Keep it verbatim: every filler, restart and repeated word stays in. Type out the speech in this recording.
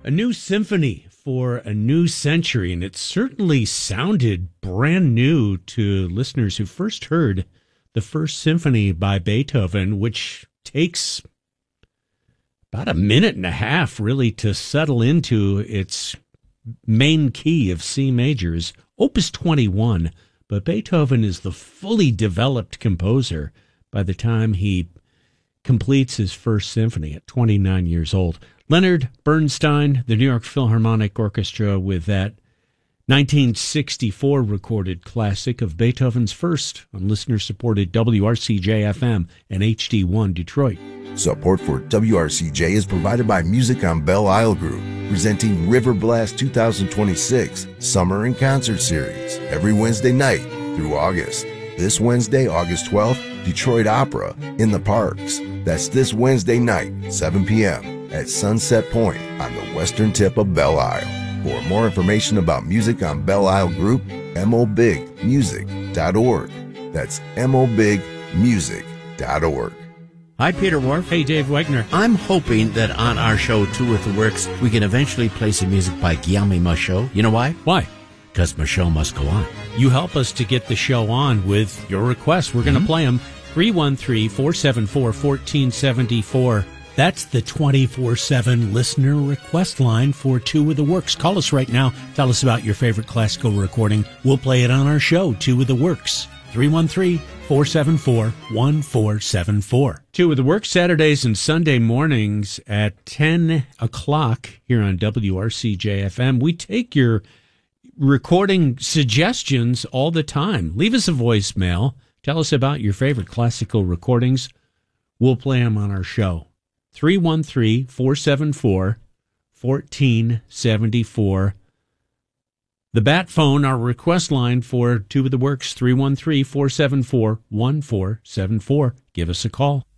A new symphony for a new century, and it certainly sounded brand new to listeners who first heard the First Symphony by Beethoven, which takes about a minute and a half, really, to settle into its main key of C majors, Opus twenty-one. But Beethoven is the fully developed composer by the time he completes his First Symphony at twenty-nine years old. Leonard Bernstein, the New York Philharmonic Orchestra, with that nineteen sixty-four recorded classic of Beethoven's First on listener-supported W R C J F M and H D one Detroit. Support for W R C J is provided by Music on Belle Isle Group, presenting River Blast twenty twenty-six Summer and Concert Series every Wednesday night through August. This Wednesday, August twelfth, Detroit Opera in the Parks. That's this Wednesday night, seven p.m. at Sunset Point on the western tip of Belle Isle. For more information about Music on Belle Isle Group, m o big music dot org. That's m o big music dot org. Hi, Peter Wharf. Hey, Dave Wegner. I'm hoping that on our show, Two with the Works, we can eventually play some music by Guillaume Michaud. You know why? Why? Because Michaud must go on. You help us to get the show on with your requests. We're going to Mm-hmm. play them. three one three, four seven four, one four seven four. That's the twenty-four seven listener request line for Two with the Works. Call us right now. Tell us about your favorite classical recording. We'll play it on our show, Two with the Works. three one three, four seven four, one four seven four. Two with the Works, Saturdays and Sunday mornings at ten o'clock here on W R C J F M. We take your recording suggestions all the time. Leave us a voicemail. Tell us about your favorite classical recordings. We'll play them on our show. three one three, four seven four, one four seven four. The Bat Phone, our request line for Two of the Works, three one three, four seven four, one four seven four. Give us a call.